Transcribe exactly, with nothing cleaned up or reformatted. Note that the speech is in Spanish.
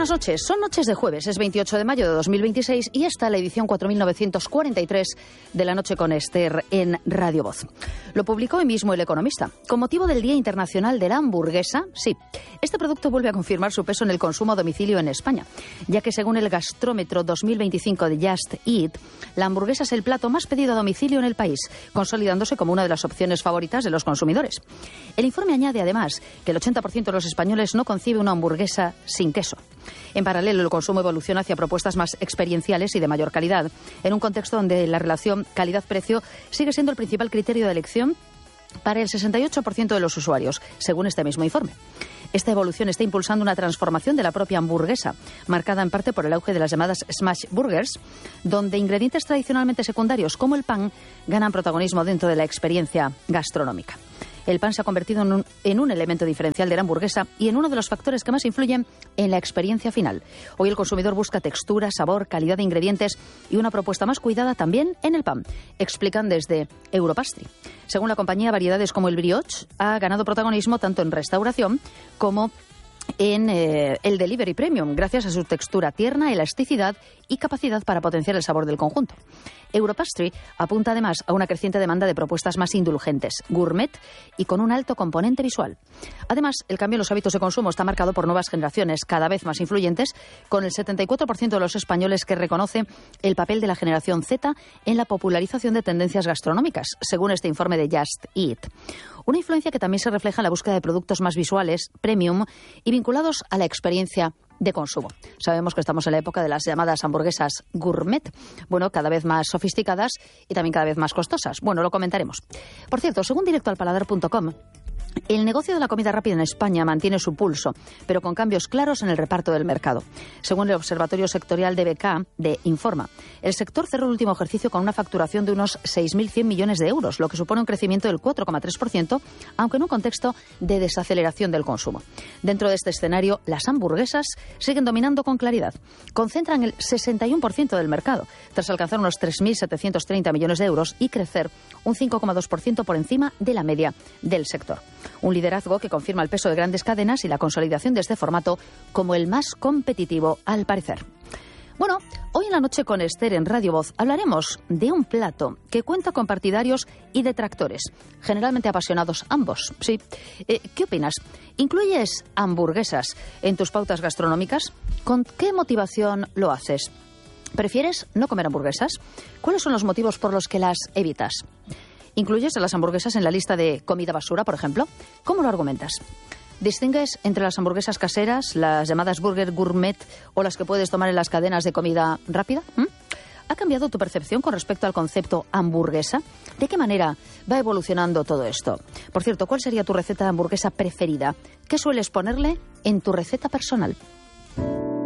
buenas noches. Son noches de jueves, es veintiocho de mayo de dos mil veintiséis y esta es la edición cuatro mil novecientos cuarenta y tres de La Noche con Esther en Radio Voz. Lo publicó hoy mismo El Economista. Con motivo del Día Internacional de la Hamburguesa, sí, este producto vuelve a confirmar su peso en el consumo a domicilio en España, ya que según el Gastrómetro dos mil veinticinco de Just Eat, la hamburguesa es el plato más pedido a domicilio en el país, consolidándose como una de las opciones favoritas de los consumidores. El informe añade además que el ochenta por ciento de los españoles no concibe una hamburguesa sin queso. En paralelo, el consumo evoluciona hacia propuestas más experienciales y de mayor calidad, en un contexto donde la relación calidad-precio sigue siendo el principal criterio de elección para el sesenta y ocho por ciento de los usuarios, según este mismo informe. Esta evolución está impulsando una transformación de la propia hamburguesa, marcada en parte por el auge de las llamadas smash burgers, donde ingredientes tradicionalmente secundarios como el pan ganan protagonismo dentro de la experiencia gastronómica. El pan se ha convertido en un, en un elemento diferencial de la hamburguesa y en uno de los factores que más influyen en la experiencia final. Hoy el consumidor busca textura, sabor, calidad de ingredientes y una propuesta más cuidada también en el pan, explican desde Europastry. Según la compañía, variedades como el brioche ha ganado protagonismo tanto en restauración como en eh, el delivery premium, gracias a su textura tierna, elasticidad y capacidad para potenciar el sabor del conjunto. Europastry apunta además a una creciente demanda de propuestas más indulgentes, gourmet y con un alto componente visual. Además, el cambio en los hábitos de consumo está marcado por nuevas generaciones cada vez más influyentes, con el setenta y cuatro por ciento de los españoles que reconoce el papel de la generación Z en la popularización de tendencias gastronómicas, según este informe de Just Eat. Una influencia que también se refleja en la búsqueda de productos más visuales, premium y vinculados a la experiencia de consumo. Sabemos que estamos en la época de las llamadas hamburguesas gourmet, bueno, cada vez más sofisticadas y también cada vez más costosas. Bueno, lo comentaremos. Por cierto, según directo al paladar punto com, el negocio de la comida rápida en España mantiene su pulso, pero con cambios claros en el reparto del mercado. Según el Observatorio Sectorial de B K, de Informa, el sector cerró el último ejercicio con una facturación de unos seis mil cien millones de euros, lo que supone un crecimiento del cuatro coma tres por ciento, aunque en un contexto de desaceleración del consumo. Dentro de este escenario, las hamburguesas siguen dominando con claridad. Concentran el sesenta y uno por ciento del mercado, tras alcanzar unos tres mil setecientos treinta millones de euros y crecer un cinco coma dos por ciento por encima de la media del sector. Un liderazgo que confirma el peso de grandes cadenas y la consolidación de este formato como el más competitivo, al parecer. Bueno, hoy en La Noche con Esther en Radio Voz hablaremos de un plato que cuenta con partidarios y detractores, generalmente apasionados ambos. Sí. Eh, ¿Qué opinas? ¿Incluyes hamburguesas en tus pautas gastronómicas? ¿Con qué motivación lo haces? ¿Prefieres no comer hamburguesas? ¿Cuáles son los motivos por los que las evitas? ¿Incluyes a las hamburguesas en la lista de comida basura, por ejemplo? ¿Cómo lo argumentas? ¿Distingues entre las hamburguesas caseras, las llamadas burger gourmet o las que puedes tomar en las cadenas de comida rápida? ¿Mm? ¿Ha cambiado tu percepción con respecto al concepto hamburguesa? ¿De qué manera va evolucionando todo esto? Por cierto, ¿cuál sería tu receta de hamburguesa preferida? ¿Qué sueles ponerle en tu receta personal?